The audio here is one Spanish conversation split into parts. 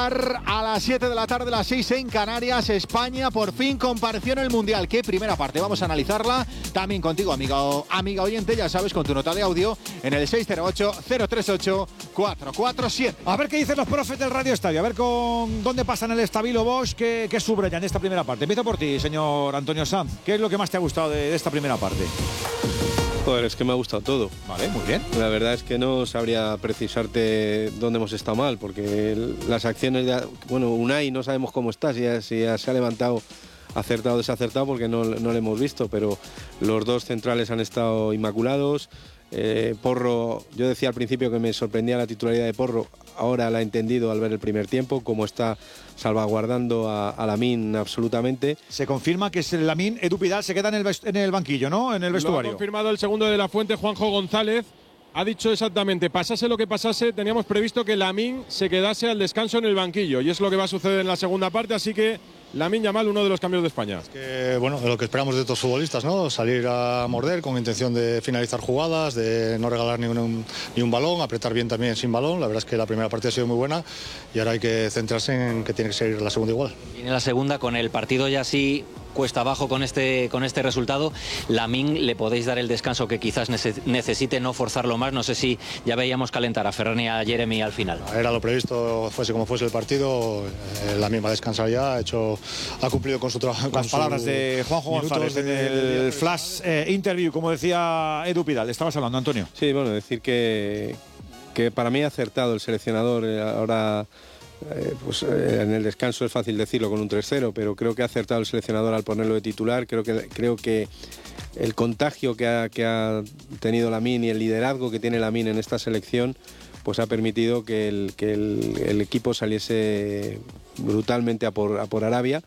Qatar a las 7 de la tarde, las 6 en Canarias. España por fin compareció en el Mundial. ¿Qué primera parte? Vamos a analizarla también contigo, amiga oyente, ya sabes, con tu nota de audio en el 608-038-447. A ver qué dicen los profes del Radio Estadio, a ver con dónde pasan el Estabilo Bosch, qué subrayan esta primera parte. Empiezo por ti, señor Antonio Sanz. ¿Qué es lo que más te ha gustado de esta primera parte? Joder, es que me ha gustado todo. Vale, muy bien. La verdad es que no sabría precisarte dónde hemos estado mal, porque las acciones de... Bueno, Unai no sabemos cómo está, si ya se ha levantado acertado o desacertado, porque no lo hemos visto, pero los dos centrales han estado inmaculados. Porro, yo decía al principio que me sorprendía la titularidad de Porro, ahora la he entendido al ver el primer tiempo, cómo está salvaguardando a Lamine absolutamente. Se confirma que Lamine, Edu Pidal se queda en el banquillo, ¿no? En el vestuario. Lo ha confirmado el segundo de la fuente, Juanjo González. Ha dicho exactamente, pasase lo que pasase, teníamos previsto que Lamine se quedase al descanso en el banquillo, y es lo que va a suceder en la segunda parte, así que Lamine Yamal, uno de los cambios de España. Es que, bueno, de lo que esperamos de estos futbolistas, ¿no? Salir a morder con intención de finalizar jugadas, de no regalar ni un balón, apretar bien también sin balón. La verdad es que la primera parte ha sido muy buena y ahora hay que centrarse en que tiene que seguir la segunda igual. Viene la segunda con el partido ya así cuesta abajo con este resultado. Lamine, le podéis dar el descanso que quizás necesite, no forzarlo más. No sé si ya veíamos calentar a Ferran y a Jeremy al final. Era lo previsto, fuese como fuese el partido. Lamine va a descansar ya, ha cumplido con su trabajo. Las palabras de Juanjo González en el flash interview, como decía Edu Pidal. Estabas hablando, Antonio. Sí, bueno, decir que para mí ha acertado el seleccionador ahora. En el descanso es fácil decirlo con un 3-0, pero creo que ha acertado el seleccionador al ponerlo de titular. Creo que el contagio que ha tenido Lamine y el liderazgo que tiene Lamine en esta selección pues ha permitido que el equipo saliese brutalmente a por Arabia,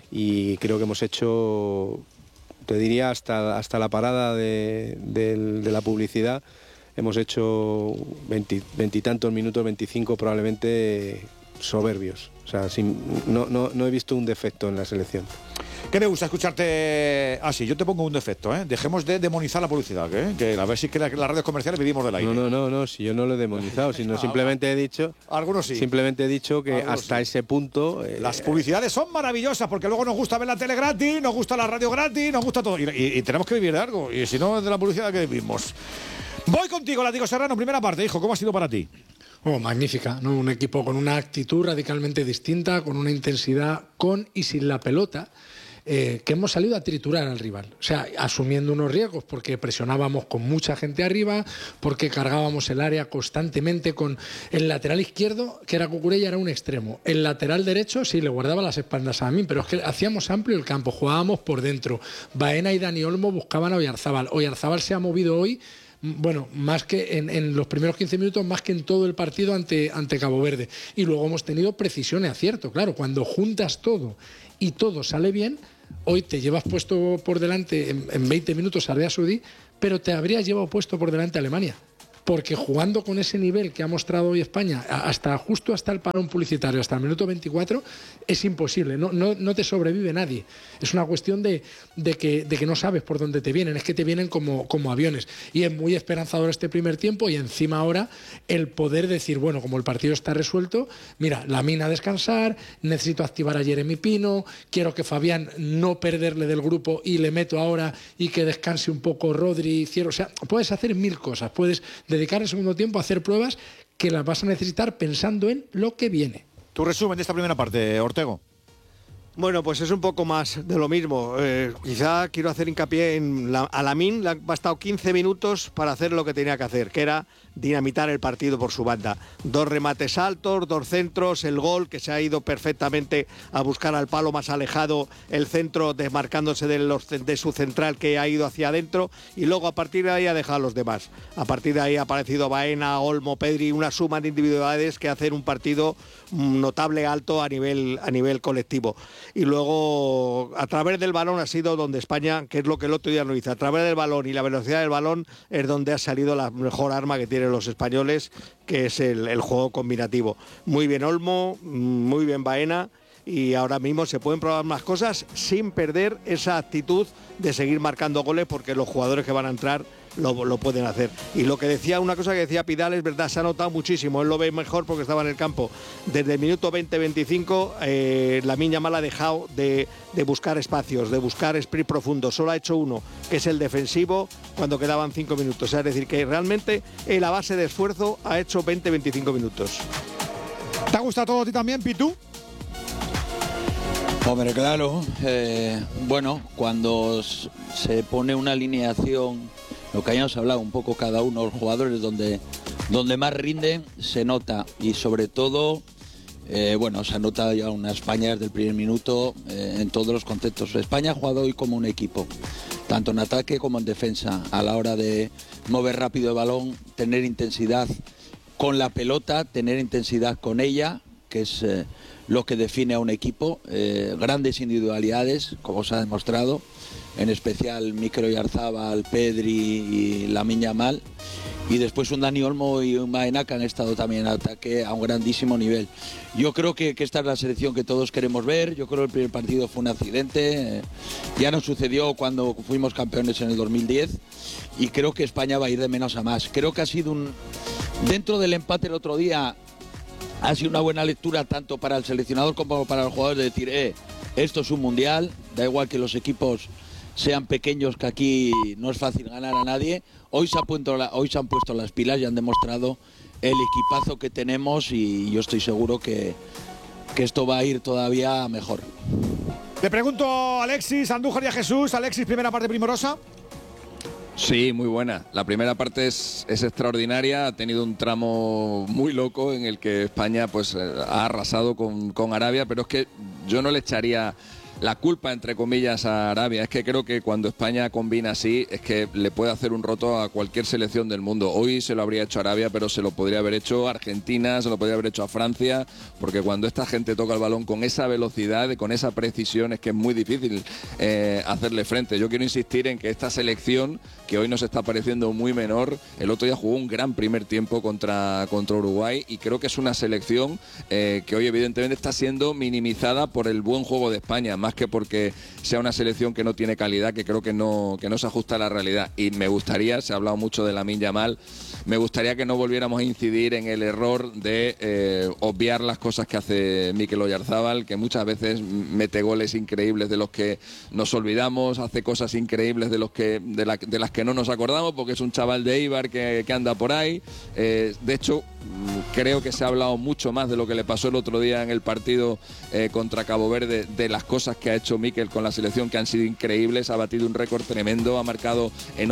y creo que hemos hecho, te diría, hasta la parada de la publicidad, hemos hecho veintitantos minutos, 25 probablemente, soberbios. O sea, no he visto un defecto en la selección. ¿Qué me gusta escucharte así? Yo te pongo un defecto, ¿eh? Dejemos de demonizar la publicidad, que a ver si es que las redes comerciales vivimos del aire. No, si yo no lo he demonizado, sino simplemente he dicho... Algunos sí. Simplemente he dicho que algunos hasta sí. Ese punto... Las publicidades son maravillosas, porque luego nos gusta ver la tele gratis, nos gusta la radio gratis, nos gusta todo. Y tenemos que vivir de algo, y si no, de la publicidad que vivimos. Voy contigo, Látigo Serrano, primera parte, hijo, ¿cómo ha sido para ti? Oh, magnífica, ¿no? Un equipo con una actitud radicalmente distinta, con una intensidad con y sin la pelota, que hemos salido a triturar al rival. O sea, asumiendo unos riesgos, porque presionábamos con mucha gente arriba, porque cargábamos el área constantemente con el lateral izquierdo, que era Cucurella, era un extremo. El lateral derecho, sí, le guardaba las espaldas a mí, pero es que hacíamos amplio el campo, jugábamos por dentro. Baena y Dani Olmo buscaban a Oyarzábal. Oyarzábal se ha movido hoy, bueno, más que en los primeros 15 minutos, más que en todo el partido ante Cabo Verde. Y luego hemos tenido precisión y acierto. Claro, cuando juntas todo y todo sale bien, hoy te llevas puesto por delante en 20 minutos a Arabia Saudí, pero te habrías llevado puesto por delante a Alemania. Porque jugando con ese nivel que ha mostrado hoy España, justo hasta el parón publicitario, hasta el minuto 24, es imposible, no te sobrevive nadie. Es una cuestión de que no sabes por dónde te vienen, es que te vienen como aviones. Y es muy esperanzador este primer tiempo, y encima ahora el poder decir, bueno, como el partido está resuelto, mira, Lamine a descansar, necesito activar a Jeremy Pino, quiero que Fabián no perderle del grupo y le meto ahora y que descanse un poco Rodri, o sea, puedes hacer mil cosas, puedes dedicar el segundo tiempo a hacer pruebas que las vas a necesitar pensando en lo que viene. Tu resumen de esta primera parte, Ortego. Bueno, pues es un poco más de lo mismo. Quizá quiero hacer hincapié a Lamine. Le han bastado 15 minutos para hacer lo que tenía que hacer, que era dinamitar el partido por su banda. 2 remates altos, 2 centros, el gol que se ha ido perfectamente a buscar al palo más alejado, el centro desmarcándose de su central que ha ido hacia adentro, y luego a partir de ahí ha dejado a los demás. A partir de ahí ha aparecido Baena, Olmo, Pedri, una suma de individualidades que hacen un partido notable, alto a nivel colectivo. Y luego a través del balón ha sido donde España, que es lo que el otro día nos dice, a través del balón y la velocidad del balón es donde ha salido la mejor arma que tienen los españoles, que es el juego combinativo. Muy bien Olmo, muy bien Baena, y ahora mismo se pueden probar más cosas sin perder esa actitud de seguir marcando goles, porque los jugadores que van a entrar lo pueden hacer. Y lo que decía, una cosa que decía Pidal es verdad, se ha notado muchísimo, él lo ve mejor porque estaba en el campo. Desde el minuto 20-25 Lamine Yamal ha dejado de buscar espacios, de buscar sprint profundo, solo ha hecho uno, que es el defensivo, cuando quedaban 5 minutos. O sea, es decir, que realmente él a base de esfuerzo ha hecho 20-25 minutos. ¿Te ha gustado todo a ti también, Pitu? Hombre, claro. Bueno, cuando se pone una alineación, lo que hayamos hablado un poco cada uno, los jugadores donde más rinden, se nota. Y sobre todo, bueno, se nota ya una España desde el primer minuto en todos los contextos. España ha jugado hoy como un equipo, tanto en ataque como en defensa, a la hora de mover rápido el balón, tener intensidad con la pelota, tener intensidad con ella, que es lo que define a un equipo, grandes individualidades, como se ha demostrado, en especial Mikel Oyarzabal, Pedri y Lamine Yamal, y después un Dani Olmo y un Baena que han estado también en ataque a un grandísimo nivel. Yo creo que esta es la selección que todos queremos ver. Yo creo que el primer partido fue un accidente, ya nos sucedió cuando fuimos campeones en el 2010, y creo que España va a ir de menos a más. Creo que ha sido dentro del empate el otro día, ha sido una buena lectura tanto para el seleccionador como para los jugadores de decir, esto es un mundial, da igual que los equipos sean pequeños, que aquí no es fácil ganar a nadie. Hoy se han puesto las pilas y han demostrado el equipazo que tenemos, y yo estoy seguro que esto va a ir todavía mejor. Le pregunto a Alexis, Andújar y a Jesús. Alexis, primera parte primorosa. Sí, muy buena. La primera parte es extraordinaria. Ha tenido un tramo muy loco en el que España pues ha arrasado con Arabia, pero es que yo no le echaría la culpa, entre comillas, a Arabia. Es que creo que cuando España combina así, es que le puede hacer un roto a cualquier selección del mundo. Hoy se lo habría hecho Arabia, pero se lo podría haber hecho a Argentina, se lo podría haber hecho a Francia, porque cuando esta gente toca el balón con esa velocidad y con esa precisión, es que es muy difícil hacerle frente. Yo quiero insistir en que esta selección, que hoy nos está pareciendo muy menor, el otro día jugó un gran primer tiempo contra Uruguay, y creo que es una selección que hoy evidentemente está siendo minimizada por el buen juego de España, más que porque sea una selección que no tiene calidad, que creo que no se ajusta a la realidad. Y me gustaría, se ha hablado mucho de Lamine Yamal, me gustaría que no volviéramos a incidir en el error de obviar las cosas que hace Mikel Oyarzabal, que muchas veces mete goles increíbles de los que nos olvidamos, hace cosas increíbles de las que no nos acordamos, porque es un chaval de Eibar que anda por ahí. De hecho, creo que se ha hablado mucho más de lo que le pasó el otro día en el partido contra Cabo Verde, de las cosas que ha hecho Mikel con la selección, que han sido increíbles. Ha batido un récord tremendo, ha marcado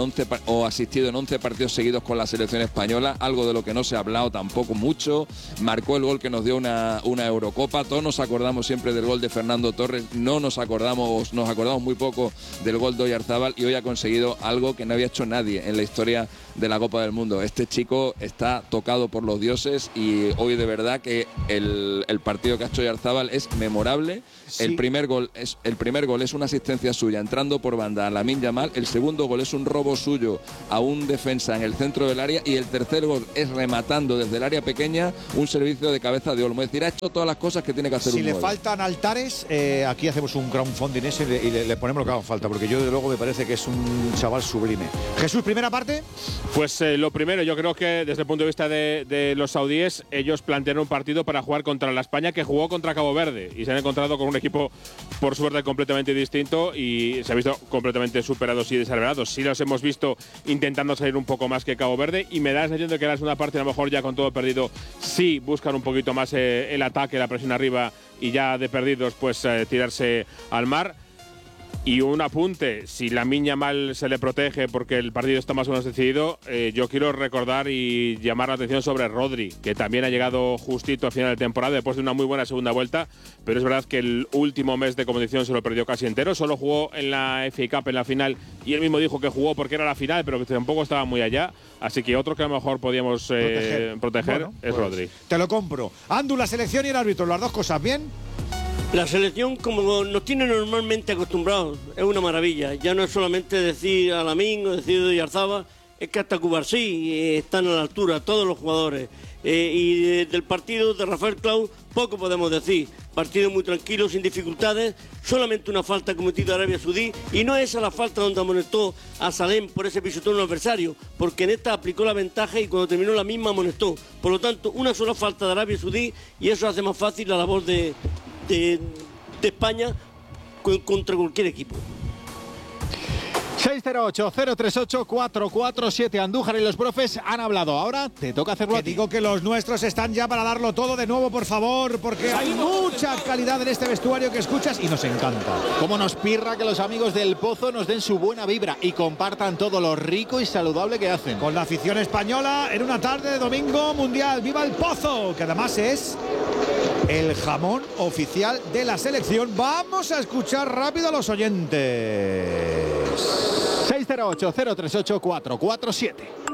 asistido en 11 partidos seguidos con la selección española, algo de lo que no se ha hablado tampoco mucho. Marcó el gol que nos dio una Eurocopa. Todos nos acordamos siempre del gol de Fernando Torres, nos acordamos muy poco del gol de Oyarzabal, y hoy ha conseguido algo que no había hecho nadie en la historia de la Copa del Mundo. Este chico está tocado por los dioses, y hoy de verdad que el partido que ha hecho Oyarzabal es memorable. Sí. El primer gol es una asistencia suya entrando por banda a Lamine Yamal, el segundo gol es un robo suyo a un defensa en el centro del área, y el tercer gol es rematando desde el área pequeña un servicio de cabeza de Olmo. Es decir, ha hecho todas las cosas que tiene que hacer un gol. Si le faltan altares, aquí hacemos un crowdfunding ese y le ponemos lo que haga falta, porque yo desde luego me parece que es un chaval sublime. Jesús, primera parte. Pues lo primero, yo creo que desde el punto de vista de los saudíes, ellos plantearon un partido para jugar contra la España que jugó contra Cabo Verde, y se han encontrado con un equipo, por suerte, completamente distinto, y se ha visto completamente superados y desarrollados. Sí los hemos visto intentando salir un poco más que Cabo Verde, y me da la sensación de que la segunda parte, a lo mejor ya con todo perdido, sí buscan un poquito más el ataque, la presión arriba, y ya de perdidos pues tirarse al mar. Y un apunte, si Lamine Yamal se le protege porque el partido está más o menos decidido, yo quiero recordar y llamar la atención sobre Rodri, que también ha llegado justito a final de temporada después de una muy buena segunda vuelta, pero es verdad que el último mes de competición se lo perdió casi entero, solo jugó en la FA Cup en la final, y él mismo dijo que jugó porque era la final, pero que tampoco estaba muy allá, así que otro que a lo mejor podíamos proteger bueno, es Rodri. Te lo compro. Andu, la selección y el árbitro, las dos cosas, ¿bien? La selección, como nos tiene normalmente acostumbrados, es una maravilla. Ya no es solamente decir a Lamine o decir a Oyarzabal, es que hasta Cubarsí están a la altura, todos los jugadores. Y del partido de Rafael Clau poco podemos decir. Partido muy tranquilo, sin dificultades, solamente una falta cometida Arabia Saudí, y no es esa la falta donde amonestó a Salem por ese pisotón al adversario, porque en esta aplicó la ventaja y cuando terminó la misma amonestó. Por lo tanto, una sola falta de Arabia Saudí y eso hace más fácil la labor de España contra cualquier equipo. 608-038-447. Andújar y los profes han hablado. Ahora te toca hacerlo a ti. Digo que los nuestros están ya para darlo todo de nuevo, por favor, porque hay mucha calidad en este vestuario que escuchas y nos encanta. Cómo nos pirra que los amigos del Pozo nos den su buena vibra y compartan todo lo rico y saludable que hacen. Con la afición española en una tarde de domingo mundial. ¡Viva el Pozo! Que además es el jamón oficial de la selección. Vamos a escuchar rápido a los oyentes. 608-038-447.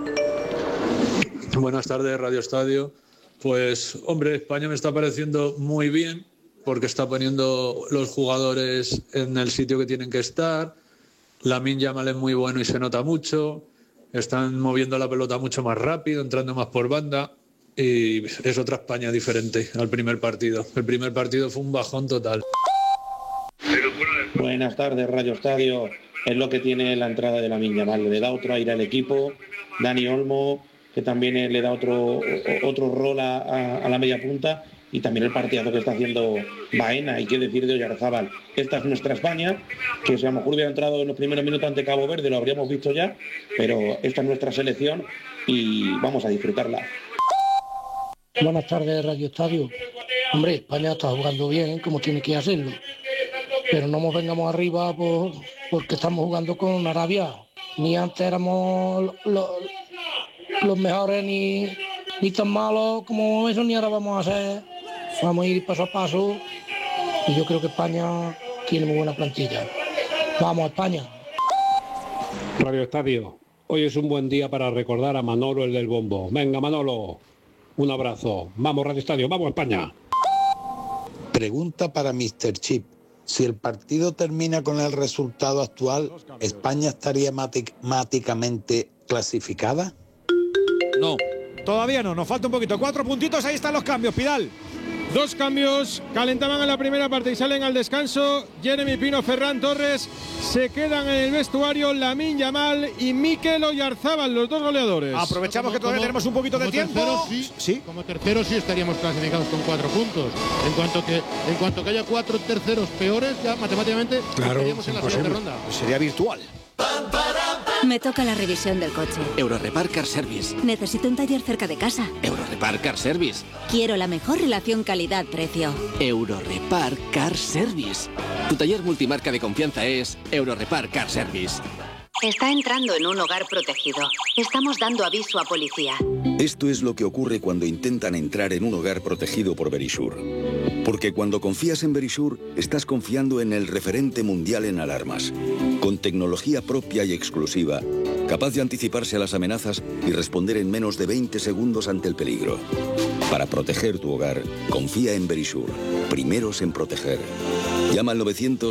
Buenas tardes, Radio Estadio. Pues, hombre, España me está pareciendo muy bien porque está poniendo los jugadores en el sitio que tienen que estar. Lamine Yamal es muy bueno y se nota mucho. Están moviendo la pelota mucho más rápido, entrando más por banda. Y es otra España diferente al primer partido. El primer partido fue un bajón total. Buenas tardes, Radio Estadio. Es lo que tiene la entrada de Lamine Yamal. Le da otro aire al equipo. Dani Olmo, que también le da otro rol a la media punta. Y también el partidazo que está haciendo Baena. Hay que decir de Oyarzábal. Esta es nuestra España, que si a lo mejor hubiera entrado en los primeros minutos ante Cabo Verde, lo habríamos visto ya. Pero esta es nuestra selección y vamos a disfrutarla. Buenas tardes, Radio Estadio. Hombre, España está jugando bien, como tiene que hacerlo. Pero no nos vengamos arriba porque estamos jugando con Arabia. Ni antes éramos los mejores, ni tan malos como eso, ni ahora vamos a ser. Vamos a ir paso a paso. Y yo creo que España tiene muy buena plantilla. ¡Vamos, España! Radio Estadio, hoy es un buen día para recordar a Manolo, el del bombo. Venga, Manolo, un abrazo. Vamos, Radio Estadio, vamos, España. Pregunta para Mr. Chip. Si el partido termina con el resultado actual, ¿España estaría matemáticamente clasificada? No. Todavía no, nos falta un poquito. 4 puntitos, ahí están los cambios, Pidal. 2 cambios, calentaban en la primera parte y salen al descanso. Jeremy Pino, Ferran Torres, se quedan en el vestuario Lamine Yamal y Mikel Oyarzábal, los 2 goleadores. Aprovechamos que todavía tenemos un poquito de tiempo. Como terceros sí estaríamos clasificados con 4 puntos. En cuanto que haya 4 terceros peores, ya matemáticamente estaríamos en la siguiente ronda. Sería virtual. Me toca la revisión del coche. Eurorepar Car Service. Necesito un taller cerca de casa. Eurorepar Car Service. Quiero la mejor relación calidad-precio. Eurorepar Car Service. Tu taller multimarca de confianza es Eurorepar Car Service. Está entrando en un hogar protegido. Estamos dando aviso a policía. Esto es lo que ocurre cuando intentan entrar en un hogar protegido por Verisure. Porque cuando confías en Verisure, estás confiando en el referente mundial en alarmas. Con tecnología propia y exclusiva, capaz de anticiparse a las amenazas y responder en menos de 20 segundos ante el peligro. Para proteger tu hogar, confía en Verisure. Primeros en proteger. Llama al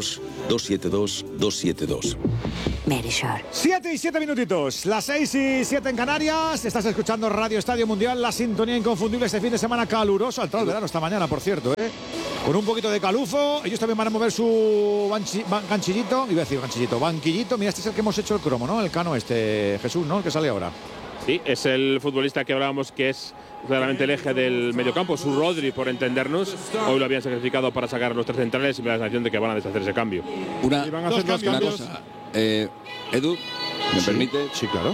900-272-272. Verisure. 7 y 7 minutitos. Las 6 y 7 en Canarias. Estás escuchando Radio Estadio Mundial, la sintonía inconfundible este fin de semana caluroso. Ha entrado el verano esta mañana, por cierto, con un poquito de calufo. Ellos también van a mover su ganchillito. Iba a decir ganchillito, banquillito. Mira, este es el que hemos hecho el cromo, ¿no? El Cano Jesús, ¿no? El que sale ahora. Sí, es el futbolista que hablábamos que es claramente el eje del mediocampo, su Rodri, por entendernos. Hoy lo habían sacrificado para sacar a los 3 centrales y me da la sensación de que van a deshacer ese cambio. Una cosa, Edu, ¿me permite? Sí, claro.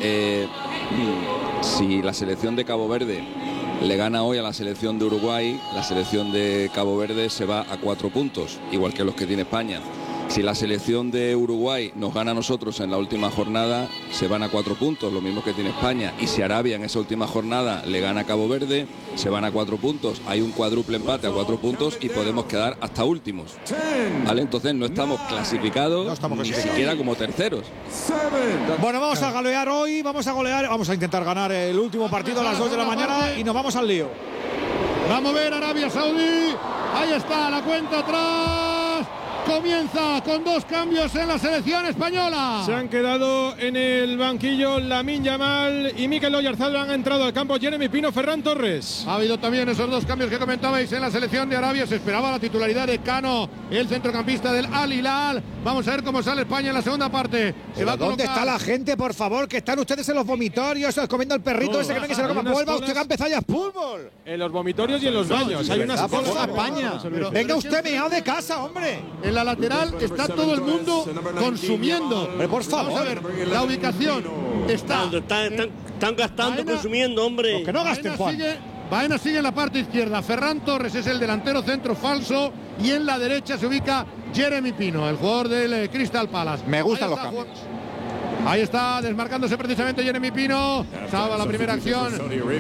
Si la selección de Cabo Verde le gana hoy a la selección de Uruguay, la selección de Cabo Verde se va a 4 puntos, igual que los que tiene España. Si la selección de Uruguay nos gana a nosotros en la última jornada, se van a 4 puntos, lo mismo que tiene España. Y si Arabia en esa última jornada le gana a Cabo Verde, se van a 4 puntos. Hay un cuádruple empate a 4 puntos y podemos quedar hasta últimos. ¿Vale? Entonces no estamos clasificados, ni siquiera como terceros. Bueno, vamos a golear hoy, vamos a intentar ganar el último partido a las 2 de la mañana y nos vamos al lío. Va a mover Arabia Saudí. Ahí está la cuenta atrás. comienza con 2 cambios en la selección española. Se han quedado en el banquillo Lamine Yamal y Mikel Oyarzabal. Han entrado al campo Jeremy Pino, Ferran Torres. Ha habido también esos 2 cambios que comentabais en la selección de Arabia. Se esperaba la titularidad de Cano, el centrocampista del Al Hilal. Vamos a ver cómo sale España en la segunda parte. ¿Dónde está la gente, por favor? Que están ustedes en los vomitorios, comiendo el perrito ese que no que se lo coma. Vuelva usted que ha empezado ya fútbol. En los vomitorios y en los baños. Hay unas colas. España. Venga usted meado de casa, hombre. En la lateral está todo el mundo consumiendo. Pero por favor. Vamos a ver, la ubicación está. Están gastando, consumiendo, hombre. Que no gasten, Juan. Baena sigue en la parte izquierda. Ferran Torres es el delantero centro falso. Y en la derecha se ubica Jeremy Pino, el jugador del Crystal Palace. Me gustan los cambios. Ahí está desmarcándose precisamente Jeremy Pino. Salva la primera acción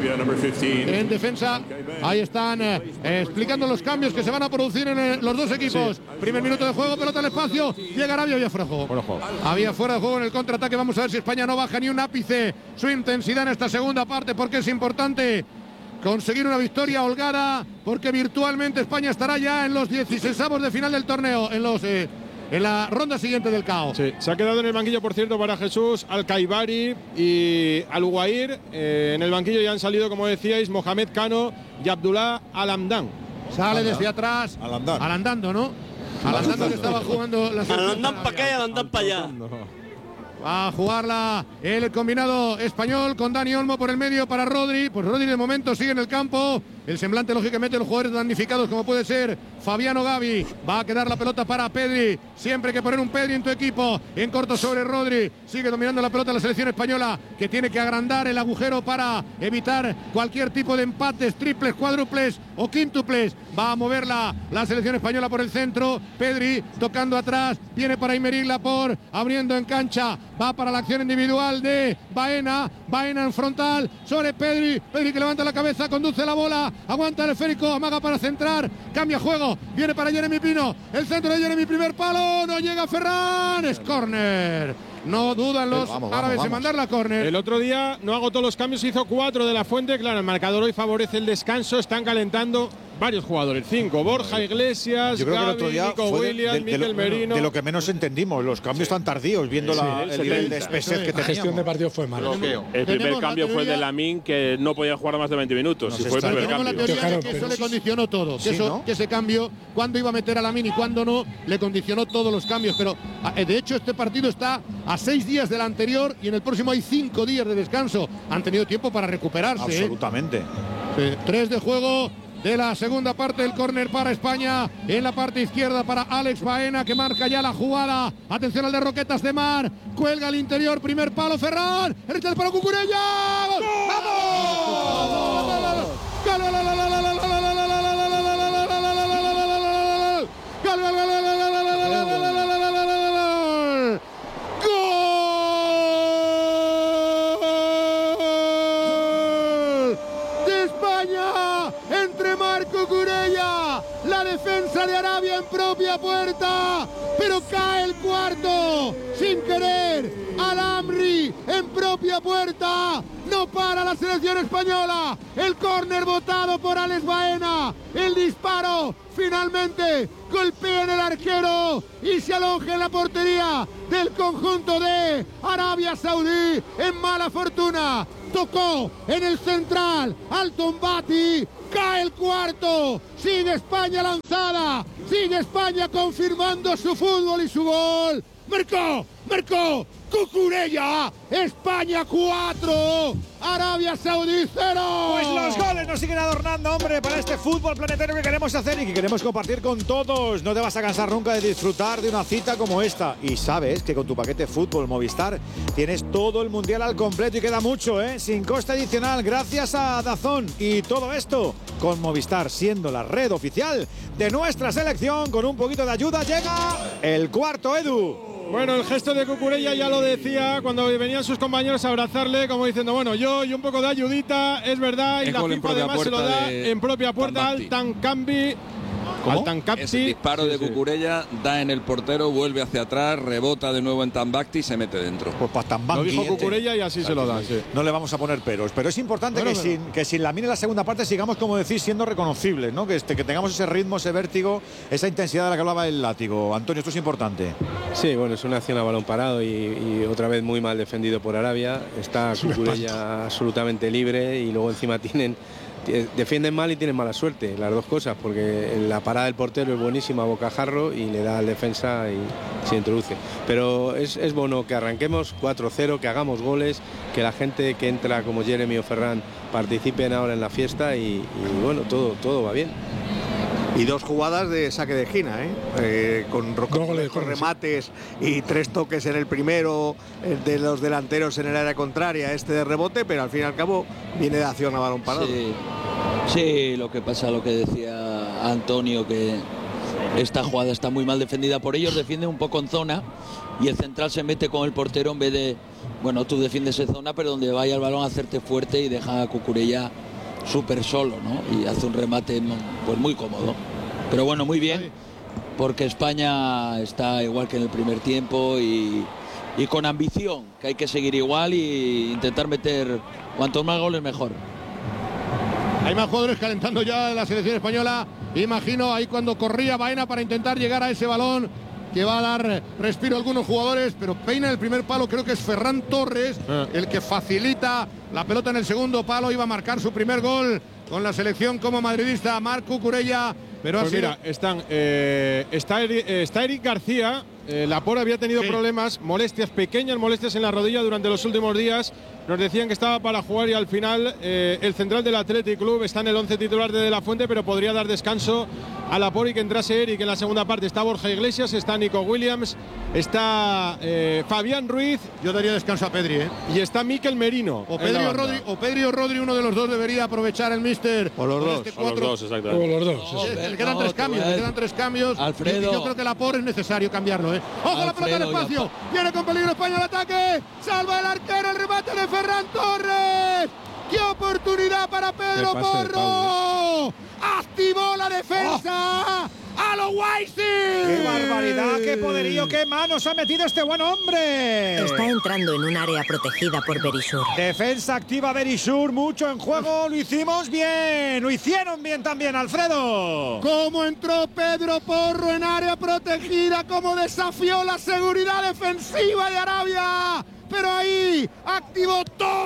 en defensa. Ahí están explicando los cambios que se van a producir en los 2 equipos. Sí. Primer minuto de juego, pelota al espacio. Llega Arabia, había fuera de juego. Había fuera de juego en el contraataque. Vamos a ver si España no baja ni un ápice su intensidad en esta segunda parte, porque es importante conseguir una victoria holgada, porque virtualmente España estará ya en los 16avos de final del torneo, en la ronda siguiente del CAO. Sí, se ha quedado en el banquillo, por cierto, para Jesús Al-Kaibari y Al-Uwair. En el banquillo ya han salido, como decíais, Mohamed Cano y Abdullah Al-Hamdan. Sale desde atrás. Al-Andando, ¿no? Al-Andando que estaba jugando la selección. Al-Andan para acá y Al-Andan para allá. Va a jugarla el combinado español con Dani Olmo por el medio para Rodri. Pues Rodri de momento sigue en el campo. El semblante, lógicamente, de los jugadores damnificados, como puede ser Fabiano Gavi. Va a quedar la pelota para Pedri. Siempre hay que poner un Pedri en tu equipo. En corto sobre Rodri. Sigue dominando la pelota la selección española, que tiene que agrandar el agujero para evitar cualquier tipo de empates, triples, cuádruples o quíntuples. Va a moverla la selección española por el centro. Pedri tocando atrás. Viene para Aymeric Laporte, abriendo en cancha. Va para la acción individual de Baena. Baena en frontal sobre Pedri. Pedri que levanta la cabeza, conduce la bola. Aguanta el esférico, amaga para centrar. Cambia juego. Viene para Jeremy Pino. El centro de Jeremy, primer palo. No llega Ferran. Es córner. No dudan los árabes en mandar la córner. El otro día no agotó los cambios, hizo 4 de la Fuente. Claro, el marcador hoy favorece el descanso. Están calentando varios jugadores, 5. Borja Iglesias, yo creo Gavi, que el otro día Nico Williams, Mikel Merino. De lo que menos entendimos, los cambios tan tardíos, viendo el nivel de espesez que teníamos. La gestión de partido fue mala. El primer cambio fue el de Lamine, que no podía jugar más de 20 minutos. Y fue el primer cambio. La teoría de que eso le condicionó todo. Que ese cambio, cuando iba a meter a Lamine y cuando no, le condicionó todos los cambios. Pero de hecho este partido está a 6 días del anterior y en el próximo hay 5 días de descanso. Han tenido tiempo para recuperarse. Absolutamente. 3 de juego de la segunda parte, el córner para España. En la parte izquierda para Alex Baena, que marca ya la jugada. Atención al de Roquetas de Mar. Cuelga al interior, primer palo Ferran. Derecha del palo Cucurella. ¡Vamos! La defensa de Arabia en propia puerta, pero cae el cuarto sin querer. Al-Amri en propia puerta, no para la selección española. El córner botado por Alex Baena, el disparo finalmente golpea en el arquero y se aloja en la portería del conjunto de Arabia Saudí. En mala fortuna tocó en el central Al-Tombati. Cae el cuarto, sigue España lanzada, sigue España confirmando su fútbol y su gol. Marcó Cucurella, España 4, Arabia Saudí 0. Pues los goles nos siguen adornando, hombre, para este fútbol planetario que queremos hacer y que queremos compartir con todos. No te vas a cansar nunca de disfrutar de una cita como esta. Y sabes que con tu paquete Fútbol Movistar tienes todo el Mundial al completo y queda mucho, sin coste adicional, gracias a DAZN. Y todo esto con Movistar, siendo la red oficial de nuestra selección. Con un poquito de ayuda llega el cuarto, Edu. Bueno, el gesto de Cucurella ya lo decía cuando venían sus compañeros a abrazarle, como diciendo, bueno, yo y un poco de ayudita, es verdad, y la FIFA además se lo da en propia puerta al Tancambi. Altancapti. Ese disparo de Cucurella da en el portero, vuelve hacia atrás, rebota de nuevo en Tambacti y se mete dentro. Pues para Tambacti. Lo dijo Cucurella y así se lo dan. Sí. No le vamos a poner peros. Pero es importante que sin Lamine en la segunda parte sigamos, como decís, siendo reconocibles, ¿no? Que tengamos ese ritmo, ese vértigo, esa intensidad de la que hablaba el Látigo. Antonio, esto es importante. Sí, bueno, es una acción a balón parado y otra vez muy mal defendido por Arabia. Está Cucurella absolutamente libre y luego encima defienden mal y tienen mala suerte, las dos cosas, porque la parada del portero es buenísima a bocajarro y le da al defensa y se introduce. Pero es bueno que arranquemos 4-0, que hagamos goles, que la gente que entra como Jeremy o Ferran participen ahora en la fiesta y bueno, todo va bien. Y 2 jugadas de saque de esquina, con remates y 3 toques en el primero de los delanteros en el área contraria, de rebote, pero al fin y al cabo viene de acción a balón parado. Sí, lo que pasa, lo que decía Antonio, que esta jugada está muy mal defendida por ellos, defienden un poco en zona y el central se mete con el portero en vez de, bueno, tú defiendes en zona, pero donde vaya el balón a hacerte fuerte y deja a Cucurella súper solo, ¿no? Y hace un remate pues muy cómodo. Pero bueno, muy bien, porque España está igual que en el primer tiempo y con ambición, que hay que seguir igual y intentar meter cuantos más goles mejor. Hay más jugadores calentando ya en la selección española. Imagino ahí cuando corría Baena para intentar llegar a ese balón que va a dar respiro a algunos jugadores, pero peina el primer palo, creo que es Ferran Torres el que facilita la pelota en el segundo palo. Iba a marcar su primer gol con la selección como madridista, Marc Cucurella. Pero pues mira, está Eric García. Laporte había tenido problemas, pequeñas molestias en la rodilla durante los últimos días. Nos decían que estaba para jugar y al final el central del Athletic Club está en el 11 titular de la Fuente, pero podría dar descanso a Laporte y que entrase Eric en la segunda parte. Está Borja Iglesias, está Nico Williams, está Fabián Ruiz. Yo daría descanso a Pedri, y está Mikel Merino. O Pedri o Rodri, uno de los dos debería aprovechar el míster. O los dos. O los dos, exactamente. O los dos. Le quedan 3 cambios. Alfredo. Y yo creo que Laporte es necesario cambiarlo, ¡Ojo, la pelota en espacio! Viene con peligro España al ataque. Salva el arquero, el remate de Ferran Torres. ¡Qué oportunidad para Pedro Porro! ¡Activó la defensa! ¡A lo Guaisi! ¡Qué barbaridad! ¡Qué poderío! ¡Qué manos ha metido este buen hombre! Está entrando en un área protegida por Berisur. Defensa activa Berisur, mucho en juego. Lo hicimos bien. Lo hicieron bien también, Alfredo. ¿Cómo entró Pedro Porro en área protegida? ¿Cómo desafió la seguridad defensiva de Arabia? Pero ahí activó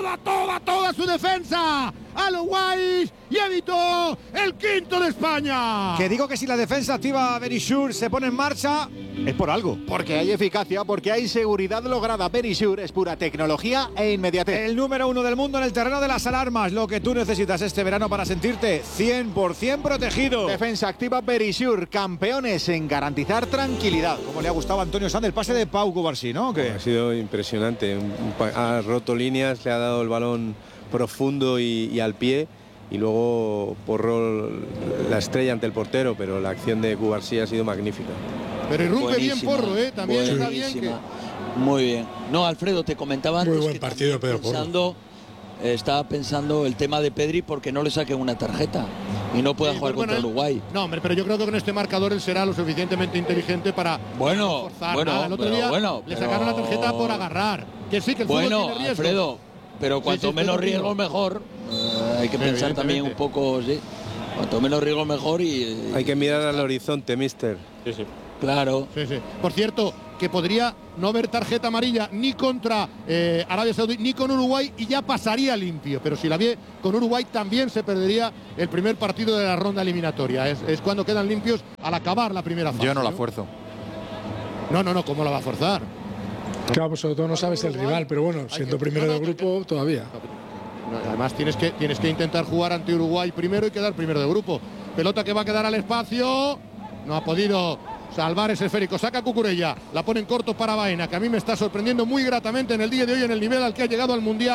toda su defensa a los Guays y evitó el quinto de España. Que digo que si la defensa activa Berisur se pone en marcha, es por algo. Porque hay eficacia, porque hay seguridad lograda. Berisur es pura tecnología e inmediatez. El número 1 del mundo en el terreno de las alarmas. Lo que tú necesitas este verano para sentirte 100% protegido. Defensa activa Berisur, campeones en garantizar tranquilidad. Como le ha gustado a Antonio Sanz el pase de Pau Cubarsí, ¿no? ¿Qué? Ha sido impresionante. Ha roto líneas, le ha dado el balón profundo y al pie, y luego Porro la estrella ante el portero, pero la acción de Cubarsí ha sido magnífica. Pero irrumpe bien Porro, también está bien. Muy bien. No, Alfredo, te comentaba antes. Muy buen partido, Pedro Porro. Estaba pensando el tema de Pedri porque no le saquen una tarjeta y no pueda jugar contra Uruguay. No, hombre, pero yo creo que con este marcador él será lo suficientemente inteligente para forzar nada. El otro día le sacaron la tarjeta por agarrar. Que sí, que el fútbol tiene riesgo. Alfredo, pero cuanto menos riesgo mejor. Hay que pensar también un poco, cuanto menos riesgo mejor y hay que mirar al horizonte, mister. Sí. Claro. Sí. Por cierto, que podría no haber tarjeta amarilla ni contra Arabia Saudí ni con Uruguay y ya pasaría limpio. Pero si la ve con Uruguay también se perdería el primer partido de la ronda eliminatoria. Es cuando quedan limpios al acabar la primera fase. Yo no la fuerzo. No, ¿cómo la va a forzar? Claro, pues sobre todo no sabes el rival, pero bueno, siendo primero del grupo todavía. Además tienes que intentar jugar ante Uruguay primero y quedar primero de grupo. Pelota que va a quedar al espacio. No ha podido salvar ese esférico. Saca Cucurella. La pone en corto para Baena, que a mí me está sorprendiendo muy gratamente en el día de hoy en el nivel al que ha llegado al Mundial.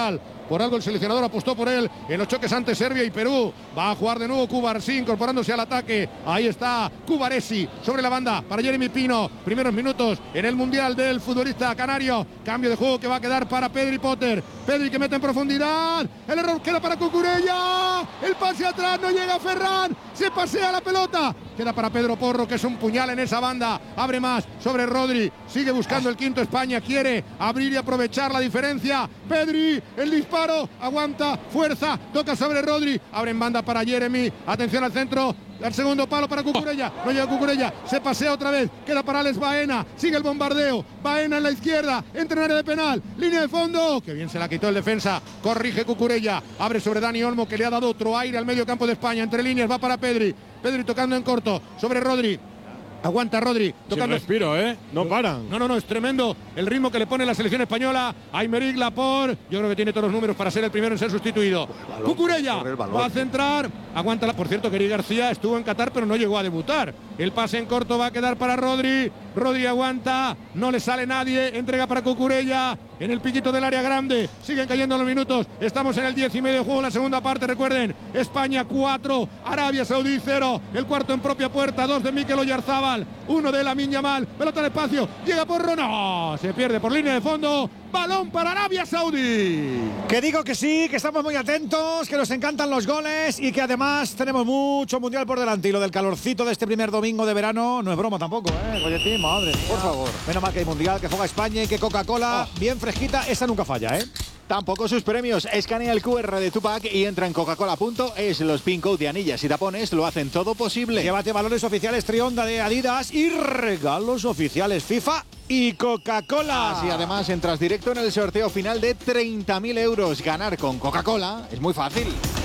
Por algo el seleccionador apostó por él en los choques ante Serbia y Perú. Va a jugar de nuevo Cubarsí, incorporándose al ataque. Ahí está Cubaresi sobre la banda para Jeremy Pino. Primeros minutos en el Mundial del futbolista canario. Cambio de juego que va a quedar para Pedri Potter. Pedri que mete en profundidad. El error queda para Cucurella. El pase atrás, no llega Ferran. Se pasea la pelota. Queda para Pedro Porro, que es un puñal en esa banda. Abre más sobre Rodri. Sigue buscando el quinto España. Quiere abrir y aprovechar la diferencia. Pedri, el disparo. Aguanta, fuerza. Toca sobre Rodri. Abre en banda para Jeremy. Atención al centro. Al segundo palo para Cucurella. No llega Cucurella. Se pasea otra vez. Queda para Alex Baena. Sigue el bombardeo. Baena en la izquierda. Entra en área de penal. Línea de fondo. Que bien se la quitó el defensa. Corrige Cucurella. Abre sobre Dani Olmo, que le ha dado otro aire al medio campo de España. Entre líneas va para Pedri. Pedri tocando en corto sobre Rodri. Aguanta Rodri, tocando. Sin respiro, no paran. No, es tremendo el ritmo que le pone la selección española. Aymeric Laporte, yo creo que tiene todos los números para ser el primero en ser sustituido. Cucurella va a centrar. Aguántala. Por cierto, Keri García estuvo en Qatar, pero no llegó a debutar. El pase en corto va a quedar para Rodri. Rodri aguanta, no le sale nadie. Entrega para Cucurella en el piquito del área grande. Siguen cayendo los minutos. Estamos en el 10:30 de juego, la segunda parte. Recuerden, España 4, Arabia Saudí 0. El cuarto en propia puerta, 2 de Mikel Oyarzabal, 1 de Lamine Yamal. Pelota al espacio, llega Porro, no, se pierde por línea de fondo. Balón para Arabia Saudí. Que digo que sí, que estamos muy atentos, que nos encantan los goles y que además tenemos mucho mundial por delante. Y lo del calorcito de este primer domingo de verano no es broma tampoco, Golletín, madre mía. Por favor. Menos mal que hay mundial, que juega España y que Coca-Cola bien fresquita, esa nunca falla, Tampoco sus premios. Escanea el QR de Tupac y entra en coca-cola.es. Los pin code de anillas y tapones lo hacen todo posible. Llévate valores oficiales Trionda de Adidas y regalos oficiales FIFA y Coca-Cola. Así además entras directo en el sorteo final de 30.000 euros. Ganar con Coca-Cola es muy fácil.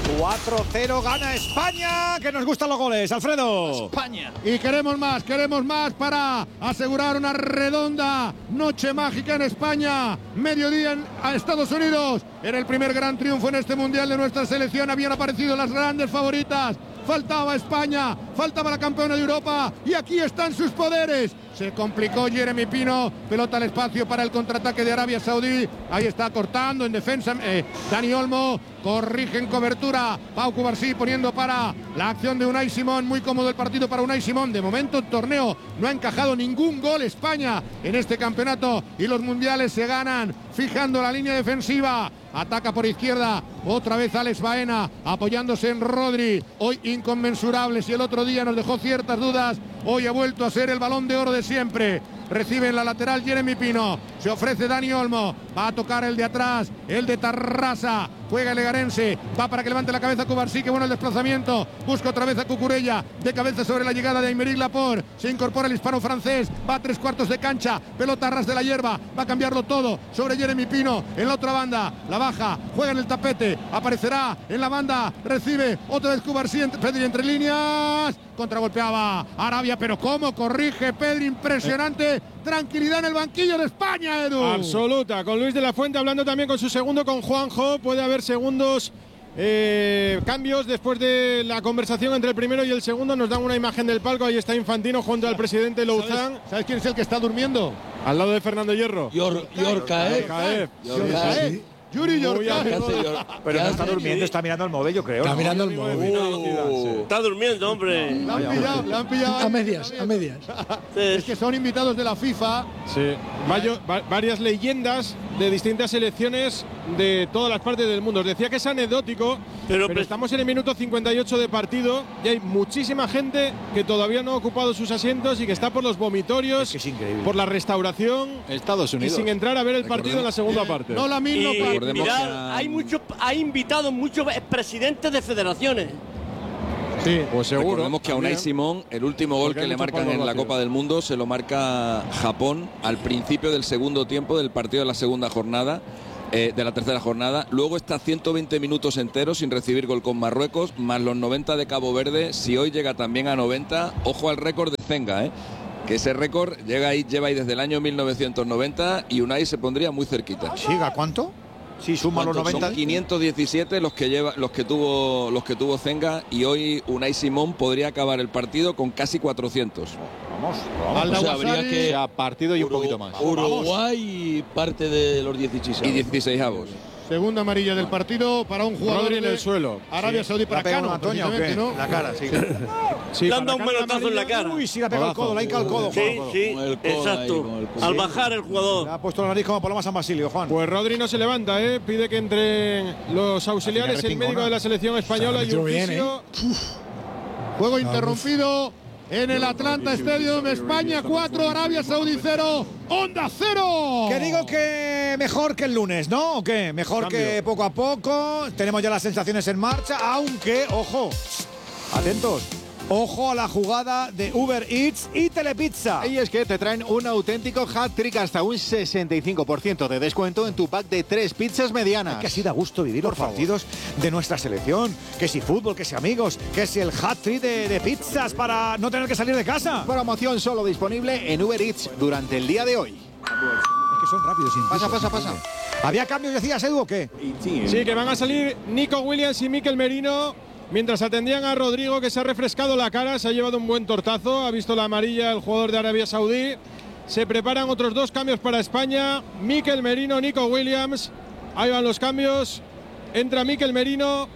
4-0 gana España, que nos gustan los goles, Alfredo. España. Y queremos más para asegurar una redonda noche mágica en España. Mediodía en Estados Unidos. En el primer gran triunfo en este mundial de nuestra selección habían aparecido las grandes favoritas. Faltaba España, faltaba la campeona de Europa y aquí están sus poderes. Se complicó Jeremy Pino, pelota al espacio para el contraataque de Arabia Saudí. Ahí está cortando en defensa Dani Olmo, corrige en cobertura Pau Cubarsí poniendo para la acción de Unai Simón. Muy cómodo el partido para Unai Simón. De momento el torneo no ha encajado ningún gol España en este campeonato y los mundiales se ganan fijando la línea defensiva. Ataca por izquierda, otra vez Alex Baena, apoyándose en Rodri. Hoy inconmensurable, si el otro día nos dejó ciertas dudas, hoy ha vuelto a ser el Balón de Oro de siempre. Recibe en la lateral Jeremy Pino, se ofrece Dani Olmo, va a tocar el de atrás, el de Tarrasa, juega el Legarense, va para que levante la cabeza Cubarsí, que bueno el desplazamiento, busca otra vez a Cucurella, de cabeza sobre la llegada de Aymeric Laporte, se incorpora el hispano francés, va a 3/4 de cancha, pelota a ras de la hierba, va a cambiarlo todo sobre Jeremy Pino, en la otra banda, la baja, juega en el tapete, aparecerá en la banda, recibe otra vez Cubarsí, Pedri entre líneas, contragolpeaba Arabia, pero cómo corrige Pedri, impresionante. Tranquilidad en el banquillo de España, Edu. Absoluta, con Luis de la Fuente hablando también con su segundo, con Juanjo. Puede haber segundos cambios después de la conversación entre el primero y el segundo. Nos dan una imagen del palco, ahí está Infantino junto al presidente Louzán. ¿Sabes quién es el que está durmiendo? Al lado de Fernando Hierro. Yorcaev. Yuri Yorcaev. Pero no está durmiendo, está mirando el móvil, yo creo. Está mirando el móvil. Está durmiendo, hombre. La han pillado. A medias. Es que son invitados de la FIFA. Sí. Varias leyendas de distintas selecciones de todas las partes del mundo. Os decía que es anecdótico, pero estamos en el minuto 58 de partido y hay muchísima gente que todavía no ha ocupado sus asientos y que está por los vomitorios, es increíble, por la restauración, Estados Unidos, y sin entrar a ver el partido en la segunda parte. No, la misma. Mirad, hay invitados muchos presidentes de federaciones. Sí, pues seguro. Recordemos que a Unai Simón, el último gol que le marcan en la Copa del Mundo se lo marca Japón al principio del segundo tiempo del partido de la segunda jornada, de la tercera jornada. Luego está 120 minutos enteros sin recibir gol con Marruecos, más los 90 de Cabo Verde. Si hoy llega también a 90, ojo al récord de Zenga, que ese récord lleva ahí desde el año 1990 y Unai se pondría muy cerquita. ¿Siga cuánto? Sí, suma los 90. Son 517 los que tuvo Zenga y hoy Unai Simón podría acabar el partido con casi 400. Vamos. O sea, habría que partido y un poquito más. Uruguay parte de los 16. Y 16avos. Segunda amarilla del partido para un jugador Rodri en de el suelo. Arabia Saudí, para Cano, Antonio, precisamente, ¿no? La cara, sí. Sí, Le han dado un manotazo en la cara. Uy, sí, le ha pegado el codo, le ha hincado el codo. Sí, Juan. sí, Con el codo exacto. ahí, Al bajar el Le jugador. ha puesto la nariz como Paloma San Basilio, Juan. Pues Rodri no se levanta, pide que entren los auxiliares, el médico de la selección española y un fisio. Juego interrumpido en el Atlanta Stadium. España 4, Arabia Saudí 0, Onda 0. Que digo que mejor que el lunes, ¿no? ¿O qué? Mejor que poco a poco. Tenemos ya las sensaciones en marcha, aunque, ojo, atentos. Ojo a la jugada de Uber Eats y Telepizza. Y es que te traen un auténtico hat-trick, hasta un 65% de descuento en tu pack de 3 pizzas medianas. Que así da gusto vivir los partidos de nuestra selección. Que si fútbol, que si amigos, que si el hat-trick de pizzas para no tener que salir de casa. Promoción solo disponible en Uber Eats durante el día de hoy. Es que son rápidos. Pasa. ¿Había cambios, decías, Edu, o qué? Sí, que van a salir Nico Williams y Mikel Merino. Mientras atendían a Rodrigo, que se ha refrescado la cara, se ha llevado un buen tortazo, ha visto la amarilla el jugador de Arabia Saudí. Se preparan otros 2 cambios para España. Mikel Merino, Nico Williams. Ahí van los cambios. Entra Mikel Merino.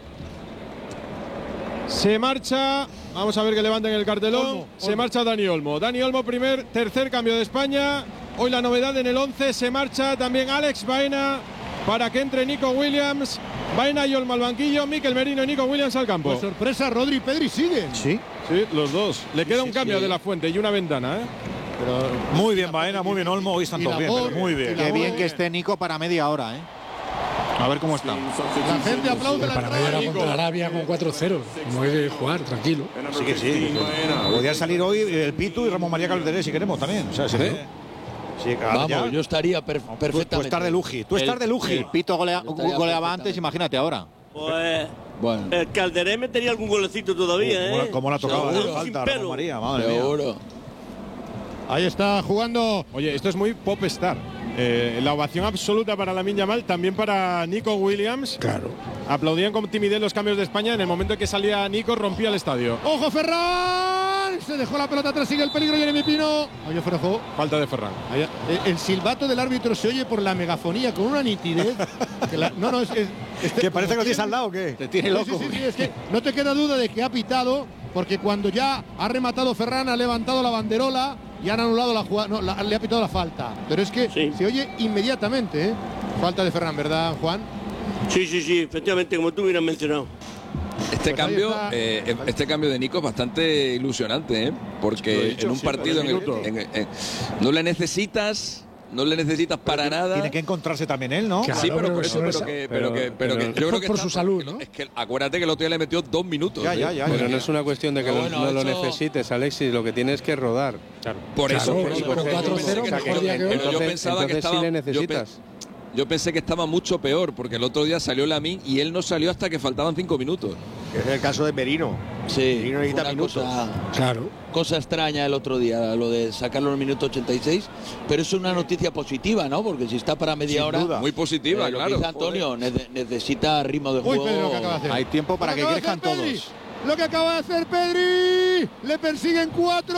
Se marcha. Vamos a ver que levanten el cartelón. Olmo. Se marcha Dani Olmo. Dani Olmo, tercer cambio de España. Hoy la novedad en el 11. Se marcha también Alex Baena para que entre Nico Williams. Baena y Olmo al banquillo, Mikel Merino y Nico Williams al campo. Pues sorpresa, Rodri y Pedri siguen. Sí. Sí, los dos. Le queda un cambio de la Fuente y una ventana, Muy bien, Baena, muy bien, Olmo. Hoy están todos bien, pero muy bien. Qué bien que esté Nico para media hora, A ver cómo está. La gente aplaude la Para media hora contra Arabia con 4-0. Como hay que jugar, tranquilo. Sí que sí. Podría salir hoy el Pitu y Ramón María Calderé si queremos también. O sea, sí, Vamos, yo estaría perfectamente. Tú estás de Luji. Tú estás de Luji. El Pito goleaba antes, imagínate ahora. Pues bueno. El Calderé metería algún golecito todavía, ¿Cómo la tocaba Seguro. falta, Sin pelo. Ramón María? Madre Seguro. mía. Ahí está jugando. Oye, esto es muy pop star. La ovación absoluta para Lamine Yamal, también para Nico Williams. Claro. Aplaudían con timidez los cambios de España. En el momento en que salía Nico, rompía el estadio. ¡Ojo, Ferran! Se dejó la pelota atrás, sigue el peligro, Jeremy Pino. Oye, Ferran. Falta de Ferran. El silbato del árbitro se oye por la megafonía con una nitidez. ¿Que parece que lo tienes al lado o qué? Te tiene loco. Sí, es que no te queda duda de que ha pitado, porque cuando ya ha rematado Ferran, ha levantado la banderola y han anulado la jugada. No, le ha pitado la falta. Pero es que se oye inmediatamente, Falta de Ferran, ¿verdad, Juan? Sí, efectivamente, como tú hubieras mencionado. Este cambio de Nico es bastante ilusionante, porque en un partido no le necesitas para nada. Tiene que encontrarse también él, ¿no? Claro, sí, pero por eso, pero que yo creo que por su salud, ¿no? Es que acuérdate que el otro día le metió 2 minutos. Pero no es una cuestión de que no lo necesites, Alexis, lo que tienes que rodar. Claro. Por eso. Pero 4-0, mejor día que hoy. Pero yo pensaba que estaba. Sí le necesitas. Yo pensé que estaba mucho peor, porque el otro día salió Lamine y él no salió hasta que faltaban 5 minutos. Es el caso de Merino. Sí, Merino necesita minutos. Cosa extraña el otro día, lo de sacarlo en el minuto 86, pero es una noticia positiva, ¿no? Porque si está para media hora. Muy positiva, lo claro. que dice Antonio, necesita ritmo de juego. Pedro, lo que acaba de hacer. Hay tiempo para que crezcan todos. Lo que acaba de hacer Pedri. Le persiguen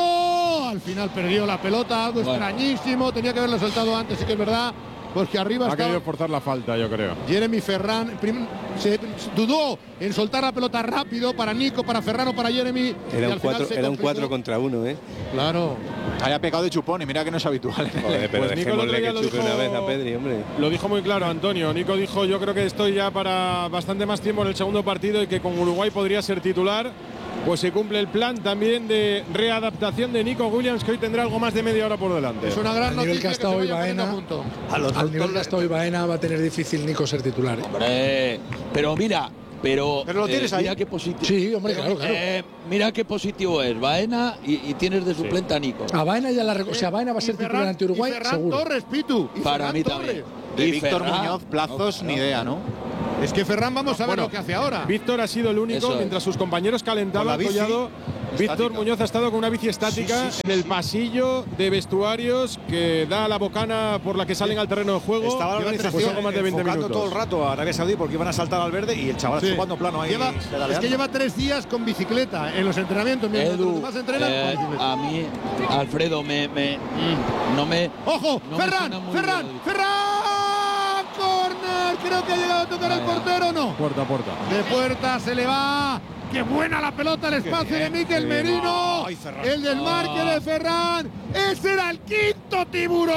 4. Al final perdió la pelota, algo extrañísimo. Tenía que haberlo soltado antes, sí que es verdad. Porque arriba ha estaba querido forzar la falta, yo creo. Jeremy Ferran se dudó en soltar la pelota rápido para Nico, para Ferran o para Jeremy. Era un 4 contra 1, Claro. Haya pecado de chupón y mira que no es habitual. Joder, pero Pues Nico el otro dejémosle día que chupe una vez a Pedri, hombre. Lo dijo muy claro Antonio. Nico dijo, yo creo que estoy ya para bastante más tiempo en el segundo partido y que con Uruguay podría ser titular. Pues se cumple el plan también de readaptación de Nico Williams, que hoy tendrá algo más de media hora por delante. Es una gran Al nivel noticia que ha estado hoy Baena, al nivel que ha estado hoy Baena, va a tener difícil Nico ser titular. Hombre, pero mira, Pero lo tienes ahí. Mira qué positivo. Sí, hombre, claro. Mira qué positivo es Baena y tienes de suplente a Nico. A Baena ya o sea, Baena va a ser titular ante Uruguay, Ferran seguro. Torres, Pitu. Para mí también. De Víctor Muñoz, plazos, ni idea, ¿no? Es que Ferran, vamos a ver lo que hace ahora. Víctor ha sido el único, mientras sus compañeros calentaban, Collado. Víctor Muñoz ha estado con una bici estática en el pasillo de vestuarios que da a la bocana por la que salen al terreno de juego. Estaba la organización más de 20 minutos. todo el rato a Arabia Saudí porque iban a saltar al verde y el chaval está jugando plano ahí. Es que lleva 3 días con bicicleta en los entrenamientos. Mientras los demás entrenan con bicicleta. A mí, Alfredo, no me. ¡Ojo! no me ¡Ferran! suena muy ¡Ferran! bien. ¡Ferran! ¡Corner! creo que ha llegado a tocar el portero, ¿no? Puerta a puerta. De puerta se le va. ¡Qué buena la pelota al espacio de Mikel Merino! El desmarque de Ferran. ¡Ese era el quinto tiburón!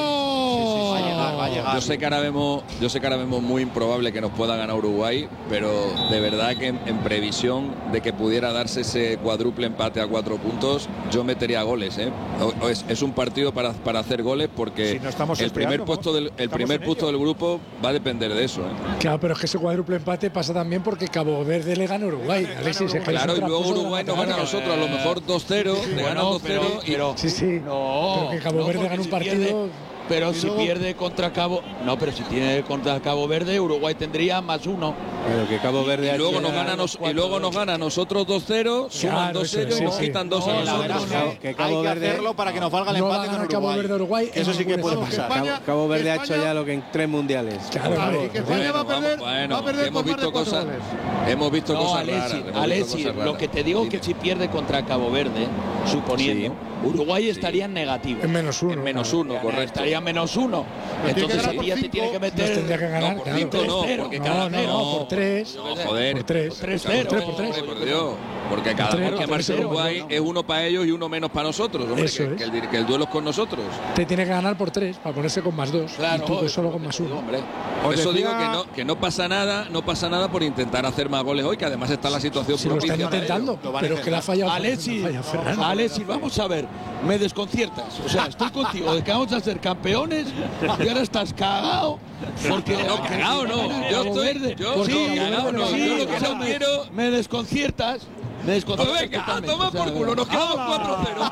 Va a llegar. Yo sé que ahora vemos muy improbable que nos pueda ganar Uruguay, pero de verdad que en previsión de que pudiera darse ese cuádruple empate a 4 puntos, yo metería goles. Es un partido para hacer goles, porque el primer puesto del grupo va a depender de eso. Claro, pero es que ese cuádruple empate pasa también porque Cabo Verde le gana a Uruguay. Claro, y luego Uruguay nos gana a nosotros, a lo mejor 2-0, le gana 2-0 Sí, sí. No, pero que Cabo Verde gana un partido. Pero si pierde contra Cabo... No, pero si tiene contra Cabo Verde, Uruguay tendría +1. Pero que Cabo Verde... Y luego nos gana a nosotros 2-0, suman 2-0 y nos quitan 2 a nosotros. Que Cabo Verde hacerlo para que nos valga el empate con Cabo Verde Uruguay. Eso sí que puede pasar. Cabo Verde ha hecho ya lo que en 3 mundiales. Claro. Y que España va a perder hemos visto cosas raras. Alexis, lo que te digo es que si pierde contra Cabo Verde, suponiendo, Uruguay estaría en negativo. En -1. En -1, correcto. Estaría -1. Entonces el día te tiene que meter... Tendría que ganar. No, por 5 no, porque por 3. No, joder. Por 3. 3-0. Por Dios. Porque cada gol que marque Uruguay es uno para ellos y uno menos para nosotros. Hombre, que el duelo es con nosotros. Te tiene que ganar por 3 para ponerse con +2. Claro, y tú solo con +1. Hombre. Por eso digo que no pasa nada por intentar hacer más goles hoy, que además está la situación si propicia. Lo están intentando, pero es que la ha fallado. Alexis, vamos a ver, me desconciertas. O sea, estoy contigo de que vamos a ser campeones y ahora estás cagado. Porque no, cagado no. Yo estoy cagado no. Yo lo que no quiero... Me desconciertas. Pues venga, a tomar por culo, nos quedamos 4-0,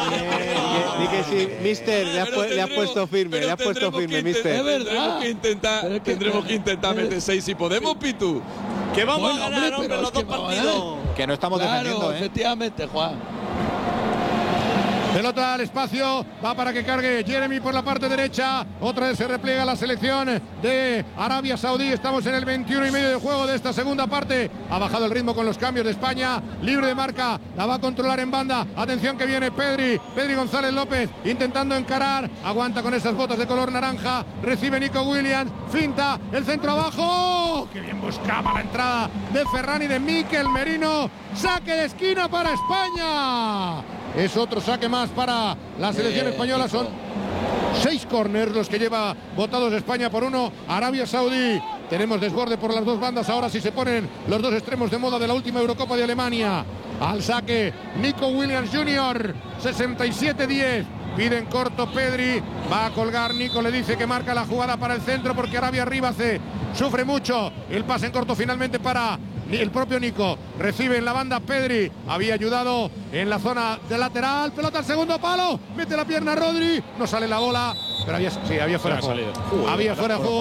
Di que sí, mister, le ha puesto firme, mister. Es verdad. Tendremos que intentar meter 6 si podemos, Pitu. Que vamos a ganar, hombre, los 2 partidos. Que no estamos defendiendo, efectivamente, Juan. Pelota al espacio, va para que cargue Jeremy por la parte derecha. Otra vez se repliega la selección de Arabia Saudí. Estamos en el 21 y medio de juego de esta segunda parte. Ha bajado el ritmo con los cambios de España. Libre de marca, la va a controlar en banda. Atención que viene Pedri González López intentando encarar. Aguanta con esas botas de color naranja. Recibe Nico Williams, finta, el centro abajo. ¡Qué bien buscaba la entrada de Ferran y de Mikel Merino! Saque de esquina para España. Es otro saque más para la selección española. Son 6 córners los que lleva votados España por 1 Arabia Saudí. Tenemos desborde por las 2 bandas. Ahora sí se ponen los 2 extremos de moda de la última Eurocopa de Alemania. Al saque Nico Williams Jr. 67-10. Pide en corto Pedri. Va a colgar Nico. Le dice que marca la jugada para el centro porque Arabia arriba sufre mucho. El pase en corto finalmente para el propio Nico. Recibe en la banda Pedri. Había ayudado en la zona de lateral. Pelota al segundo palo. Mete la pierna Rodri. No sale la bola. Pero había fuera de juego. Había fuera de juego.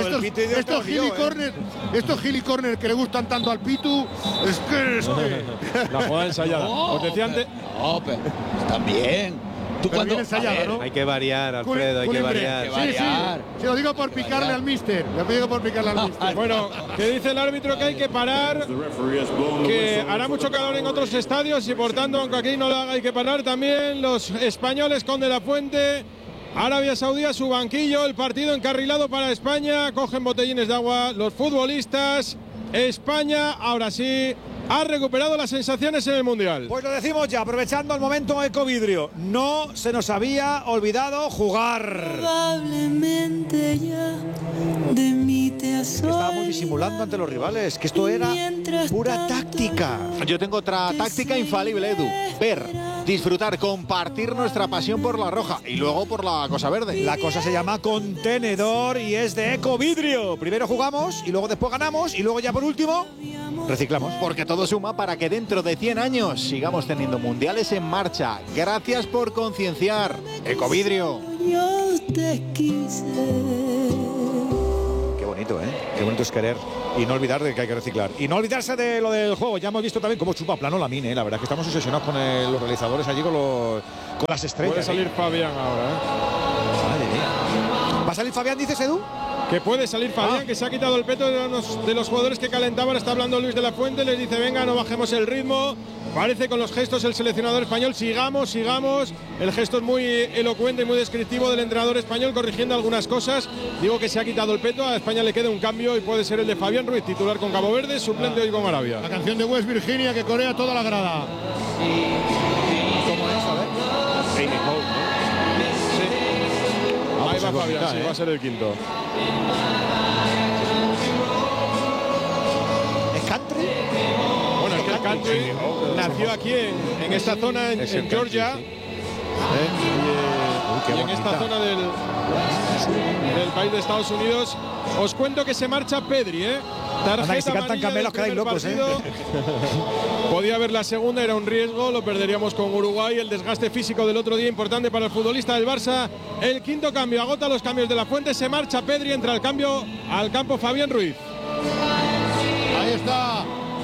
Estos gili corner que le gustan tanto al Pitu. Es que la jugada ensayada. Os decía antes. No, pero están bien. ¿no? Hay que variar, Alfredo, hay que variar. Sí. Se lo digo por picarle al míster. Bueno, que dice el árbitro que hay que parar, que hará mucho calor en otros estadios y por tanto, aunque aquí no lo haga, hay que parar también. Los españoles con De La Fuente. Arabia Saudí a su banquillo, el partido encarrilado para España. Cogen botellines de agua los futbolistas. España, ahora sí, ha recuperado las sensaciones en el Mundial. Pues lo decimos ya, aprovechando el momento Ecovidrio. No se nos había olvidado jugar. Probablemente ya de mí te has Estábamos disimulando ante los rivales, que esto era pura táctica. Yo tengo otra táctica infalible, Edu. Ver, disfrutar, compartir nuestra pasión por la roja y luego por la cosa verde. La cosa se llama contenedor y es de Ecovidrio. Primero jugamos y luego después ganamos y luego ya por último reciclamos. Porque todo suma para que dentro de 100 años sigamos teniendo mundiales en marcha. Gracias por concienciar. Ecovidrio. Yo te quise. Qué bonito, ¿eh? Qué bonito es querer. Y no olvidar de que hay que reciclar. Y no olvidarse de lo del juego. Ya hemos visto también cómo chupa plano la mine, ¿eh? La verdad es que estamos obsesionados con los realizadores allí, con las estrellas. Puede salir Fabián ahora, ¿eh? Madre mía. ¿Va a salir Fabián, dices, Edu? que puede salir Fabián, que se ha quitado el peto de los jugadores que calentaban. Está hablando Luis de la Fuente, les dice venga, no bajemos el ritmo. Parece con los gestos el seleccionador español, sigamos. El gesto es muy elocuente y muy descriptivo del entrenador español, corrigiendo algunas cosas. Digo que se ha quitado el peto, a España le queda un cambio y puede ser el de Fabián Ruiz, titular con Cabo Verde, suplente hoy con Arabia. La canción de West Virginia que corea toda la grada. ¿Cómo es? A ver. Ahí va Fabián, sí, va a ser el quinto. ¿Es country? Bueno, es que el country nació aquí en esta zona, en Georgia. Y en esta zona del país de Estados Unidos. Os cuento que se marcha Pedri, tarjeta amarilla del primer partido. Podía haber la segunda, era un riesgo, lo perderíamos con Uruguay. El desgaste físico del otro día importante para el futbolista del Barça. El quinto cambio, agota los cambios de la Fuente, se marcha Pedri, entra al campo Fabián Ruiz. Ahí está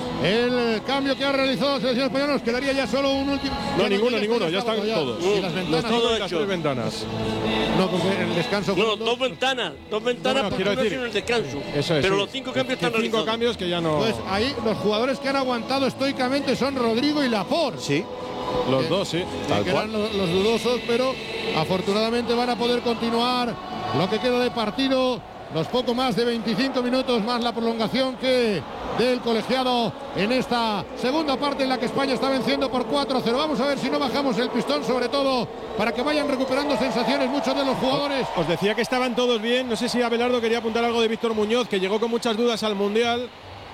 el cambio que ha realizado la selección española. Nos quedaría ya solo un último. No, ninguno, ya están todos. Y las ventanas, todo las hecho. tres ventanas. No, porque en el descanso. No, dos ventanas porque no tienen el descanso. Eso es, pero sí. los 5 cambios están realizados. 5 cambios que ya no. Pues ahí los jugadores que han aguantado estoicamente son Rodrigo y Laporte. Sí. Los dos, sí. Que eran los dudosos, pero afortunadamente van a poder continuar lo que queda de partido. Los poco más de 25 minutos más la prolongación que del colegiado en esta segunda parte en la que España está venciendo por 4-0. Vamos a ver si no bajamos el pistón, sobre todo para que vayan recuperando sensaciones muchos de los jugadores. Os decía que estaban todos bien. No sé si Abelardo quería apuntar algo de Víctor Muñoz, que llegó con muchas dudas al Mundial,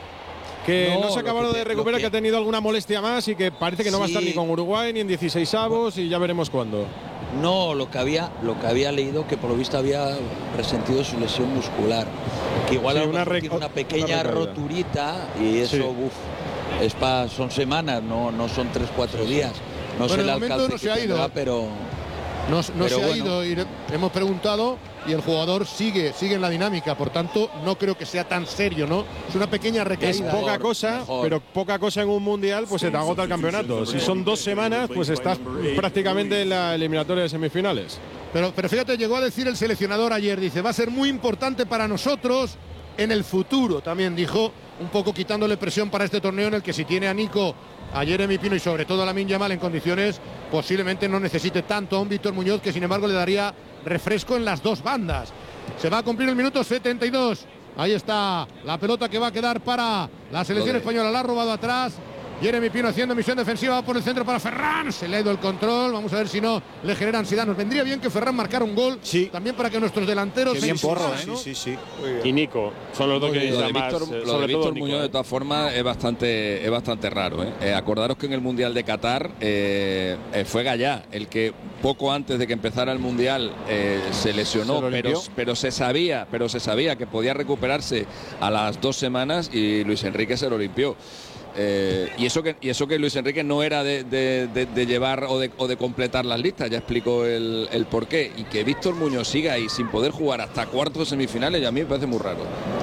que no se ha acabado de recuperar, que ha tenido alguna molestia más y que parece que no va a estar ni con Uruguay ni en 16avos y ya veremos cuándo. No, lo que había leído, que por lo visto había resentido su lesión muscular, que igual Sí, tiene una pequeña roturita y eso, sí. Son semanas, no son 3-4 días. No Bueno, sé el de momento alcance no se que ha ido. tendrá, pero No se ha ido, y hemos preguntado y el jugador sigue en la dinámica, por tanto no creo que sea tan serio, ¿no? Es una pequeña recaída. Es poca cosa, pero poca cosa en un mundial, pues se te agota el campeonato. Si son 2 semanas, pues estás prácticamente en la eliminatoria de semifinales. Pero fíjate, llegó a decir el seleccionador ayer, dice, va a ser muy importante para nosotros en el futuro, también dijo, un poco quitándole presión para este torneo en el que si tiene a Nico, a Jeremy Pino y sobre todo a Lamine Yamal en condiciones, posiblemente no necesite tanto a un Víctor Muñoz, que sin embargo le daría refresco en las dos bandas. Se va a cumplir el minuto 72. Ahí está la pelota que va a quedar para la selección española. La ha robado atrás. Jeremy Pino haciendo misión defensiva por el centro para Ferran. Se le ha ido el control. Vamos a ver si no le genera ansiedad. Nos vendría bien que Ferran marcara un gol. Sí. También para que nuestros delanteros. Qué bien porro, ¿no? Sí. Y Nico. Son los dos que Lo de más. Víctor Muñoz, de todas formas, es bastante raro. Acordaros que en el Mundial de Qatar fue Gallá el que poco antes de que empezara el Mundial se lesionó, pero se sabía que podía recuperarse a las 2 semanas y Luis Enrique se lo limpió. Y eso que Luis Enrique no era de llevar o de completar las listas, ya explico el porqué. Y que Víctor Muñoz siga ahí sin poder jugar hasta cuartos de semifinales, y a mí me parece muy raro.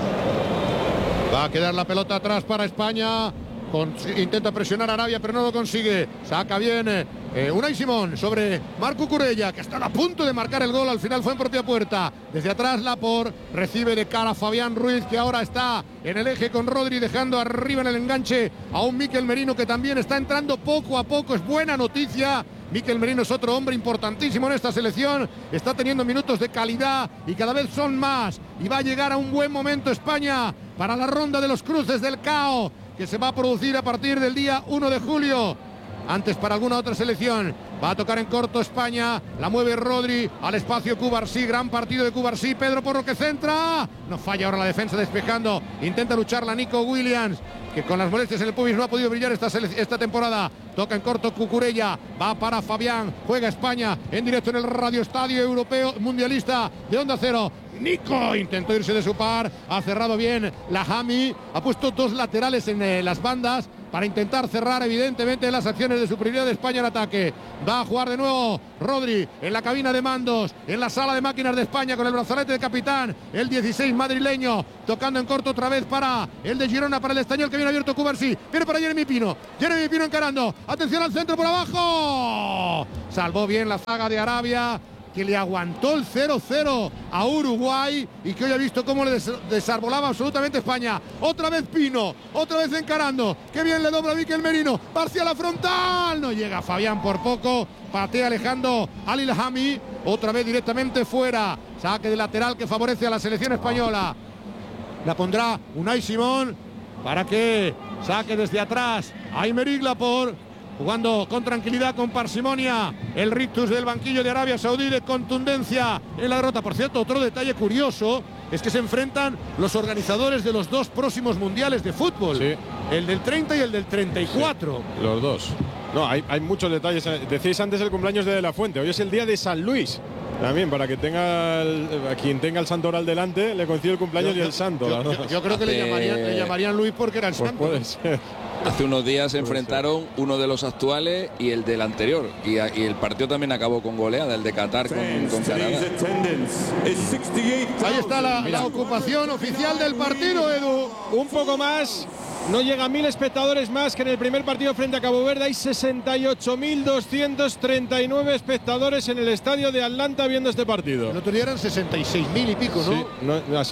Va a quedar la pelota atrás para España. Intenta presionar a Arabia, pero no lo consigue. Saca bien Unai Simón sobre Marco Cucurella, que está a punto de marcar el gol. Al final fue en propia puerta. Desde atrás Laporte recibe de cara a Fabián Ruiz, que ahora está en el eje con Rodri, dejando arriba en el enganche a un Mikel Merino que también está entrando poco a poco. Es buena noticia. Mikel Merino es otro hombre importantísimo en esta selección. Está teniendo minutos de calidad y cada vez son más. Y va a llegar a un buen momento España para la ronda de los cruces del CAO, que se va a producir a partir del día 1 de julio. Antes para alguna otra selección. Va a tocar en corto España. La mueve Rodri al espacio Cubarsí. Gran partido de Cubarsí. Pedro Porro que centra. No falla ahora la defensa despejando. Intenta lucharla Nico Williams, que con las molestias en el pubis no ha podido brillar esta temporada. Toca en corto Cucurella. Va para Fabián. Juega España en directo en el Radio Estadio Europeo Mundialista de Onda Cero. Nico intentó irse de su par. Ha cerrado bien la Jami. Ha puesto 2 laterales en las bandas para intentar cerrar evidentemente las acciones de superioridad de España en ataque. Va a jugar de nuevo Rodri en la cabina de mandos, en la sala de máquinas de España con el brazalete de capitán, el 16 madrileño, tocando en corto otra vez para el de Girona, para el Estañol, que viene abierto Cubarsí, viene para Jeremy Pino encarando, atención al centro por abajo, salvó bien la zaga de Arabia. que le aguantó el 0-0 a Uruguay y que hoy ha visto cómo le desarbolaba absolutamente España. Otra vez Pino, otra vez encarando. Qué bien le dobla Mikel Merino. Va hacia la frontal. No llega Fabián por poco. Patea alejando al Ilhami. Otra vez directamente fuera. Saque de lateral que favorece a la selección española. La pondrá Unai Simón para que saque desde atrás a Aymeric Laporte. Jugando con tranquilidad, con parsimonia, el rictus del banquillo de Arabia Saudí, de contundencia en la derrota. Por cierto, otro detalle curioso es que se enfrentan los organizadores de los dos próximos mundiales de fútbol, sí. El del 30 y el del 34. Sí, los dos. No, hay muchos detalles. Decíais antes el cumpleaños de La Fuente. Hoy es el día de San Luis. También, para que tenga a quien tenga el santoral delante, le coincide el cumpleaños y el santo. Yo creo que le llamarían Luis porque era el santo. Puede ser. Hace unos días se enfrentaron uno de los actuales y el del anterior. Y el partido también acabó con goleada, el de Qatar con Canadá. Ahí está la ocupación oficial del partido, Edu. Un poco más. No llega a 1000 espectadores más que en el primer partido frente a Cabo Verde. Hay 68.239 espectadores en el estadio de Atlanta viendo este partido. El otro día eran 66.000 y pico, ¿no? Sí, a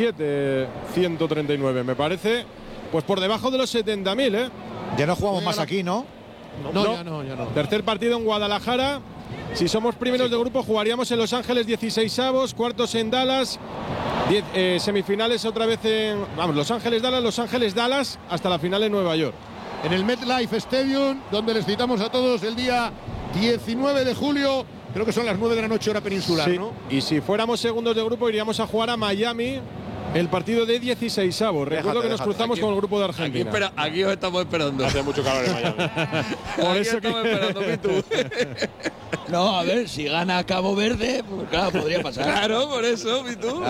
67.139 me parece. Pues por debajo de los 70.000, ¿eh? Ya no jugamos más aquí, ¿no? No, ya no. Tercer partido en Guadalajara. Si somos primeros de grupo, jugaríamos en Los Ángeles 16avos, cuartos en Dallas, semifinales otra vez en Los Ángeles, Dallas, hasta la final en Nueva York. En el MetLife Stadium, donde les citamos a todos el día 19 de julio, creo que son las 9 de la noche hora peninsular, sí. ¿No? Y si fuéramos segundos de grupo, iríamos a jugar a Miami el partido de 16avos. Recuerdo que nos cruzamos con el grupo de Argentina. Aquí os estamos esperando. Hace mucho calor en Miami. Por eso estamos esperando, tú. No, a ver, si gana Cabo Verde, pues claro, podría pasar. Claro, por eso, ¿y tú?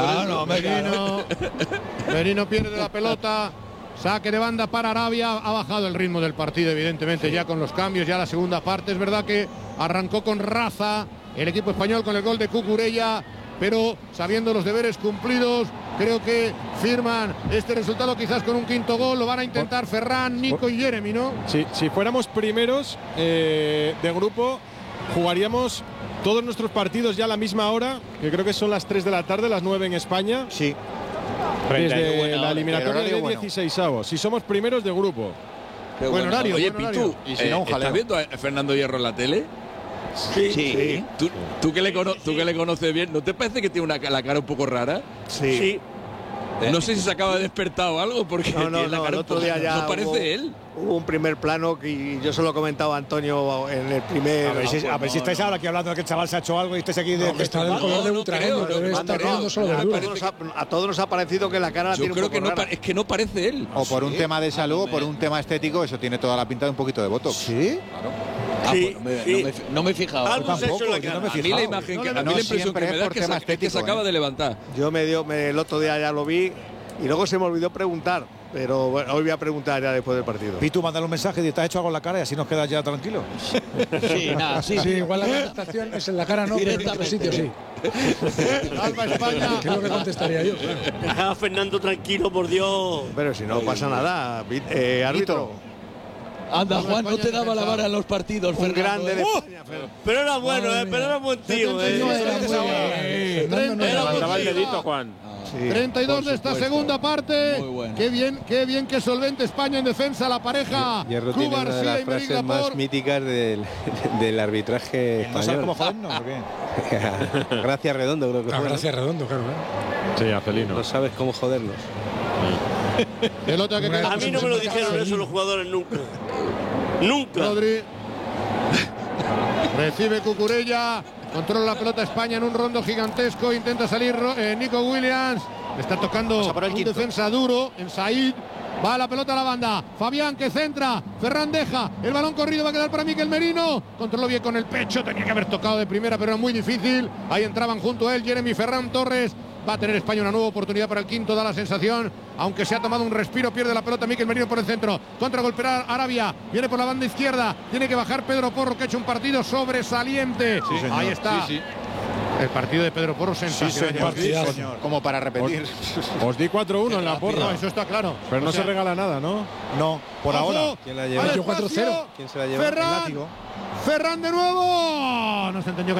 Merino pierde la pelota. Saque de banda para Arabia. Ha bajado el ritmo del partido, evidentemente, ya con los cambios, ya la segunda parte. Es verdad que arrancó con raza el equipo español con el gol de Cucurella, pero sabiendo los deberes cumplidos, creo que firman este resultado quizás con un quinto gol. Lo van a intentar Ferran, Nico y Jeremy, ¿no? Sí, si fuéramos primeros de grupo, jugaríamos todos nuestros partidos ya a la misma hora, que creo que son las 3 de la tarde, las 9 en España. Sí. Desde la eliminatoria de 16avos. Si somos primeros de grupo. Buen horario. Oye, Pitu, ¿estás viendo a Fernando Hierro en la tele? Sí. ¿Tú que le conoces bien, ¿no te parece que tiene la cara un poco rara? Sí. No sé si se acaba de despertar o algo, porque tiene la cara el otro día ya no parece él. Hubo un primer plano que yo se lo he comentado a Antonio en el primer. A ver si estáis ahora aquí hablando de que el chaval se ha hecho algo y estáis aquí de. Está del color de Ultraemo, debe estar viendo solo verduras. A todos nos ha parecido que la cara la tiene un poco rara. Es que no parece él. O por un tema de salud o por un tema estético, eso tiene toda la pinta de un poquito de botox. ¿Sí? Claro. No me he fijado. A mí la imagen, a mí la impresión que me da es que se acaba de levantar. Yo el otro día ya lo vi y luego se me olvidó preguntar, pero bueno, hoy voy a preguntar ya después del partido. Y tú mándale un mensaje y te has hecho algo en la cara y así nos quedas ya tranquilos. Sí, igual la contestación es en la cara, no, pero en otro sitio sí. Alba España. ¿Qué es lo que contestaría yo? Deja a Fernando tranquilo, por Dios. Pero si no pasa nada, árbitro. Anda, Juan, no te daba la vara en los partidos, un grande de España. Pero era bueno, pero era buen tío. Levantaba el dedito, Juan. 32 de esta segunda parte. Bueno. Qué bien que solvente España en defensa, la pareja. Hierro tiene una de las frases más míticas del arbitraje español. ¿No sabes cómo jodernos o qué? Gracias Redondo, creo que fue. Gracias Redondo, claro. Sí, a Felino. No sabes cómo jodernos. A mí no me lo dijeron eso los jugadores nunca. Nunca. Rodri. Recibe Cucurella. Controla la pelota España en un rondo gigantesco. Intenta salir Nico Williams. Le está tocando un defensa duro en Said. Va la pelota a la banda. Fabián que centra. Ferran deja. El balón corrido va a quedar para Mikel Merino. Controló bien con el pecho. Tenía que haber tocado de primera, pero era muy difícil. Ahí entraban junto a él Jeremy, Ferran Torres. Va a tener España una nueva oportunidad para el quinto, da la sensación. Aunque se ha tomado un respiro, pierde la pelota Mikel Merino por el centro. Contragolpear Arabia. Viene por la banda izquierda. Tiene que bajar Pedro Porro, que ha hecho un partido sobresaliente. Sí, ahí está. Sí. El partido de Pedro Porro sensacional. Señor. Como para repetir. Os di 4-1 en la porra. No, eso está claro. Pero no se regala nada, ¿no? No, por ahora. ¿Quién la lleva? Yo 4-0. ¿Quién se la lleva? Ferran de nuevo. No se entendió.